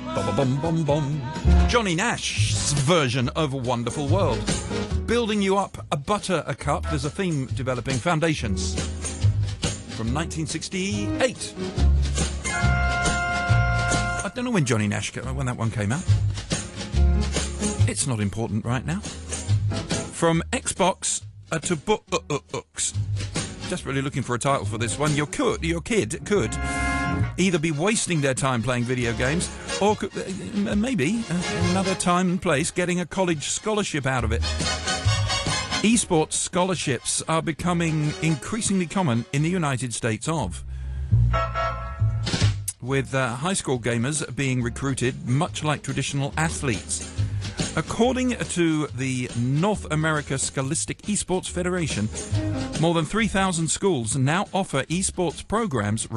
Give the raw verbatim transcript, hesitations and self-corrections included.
Bum, bum, bum. Johnny Nash's version of Wonderful World. Building you up a butter a cup. There's a theme developing. Foundations. From nineteen sixty-eight. I don't know when Johnny Nash, when that one came out. It's not important right now. From Xbox uh, to books. Desperately looking for a title for this one. Your could, your kid could either be wasting their time playing video games or could, uh, maybe uh, another time and place getting a college scholarship out of it. Esports scholarships are becoming increasingly common in the United States of, with uh, high school gamers being recruited much like traditional athletes. According to the North America Scholastic Esports Federation, more than three thousand schools now offer esports programs